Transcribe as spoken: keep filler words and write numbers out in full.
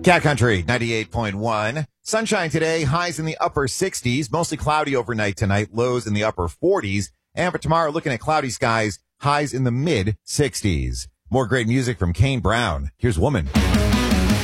Cat Country ninety-eight point one. Sunshine today, highs in the upper sixties, mostly cloudy overnight tonight, lows in the upper forties. And for tomorrow, looking at cloudy skies, highs in the mid sixties. More great music from Kane Brown. Here's Woman.